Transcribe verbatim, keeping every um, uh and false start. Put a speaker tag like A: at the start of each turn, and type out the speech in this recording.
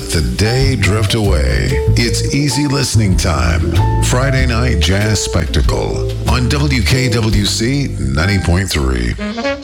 A: let the day drift away. It's easy listening time. Friday Night Jazz Spectacle on W K W C ninety point three.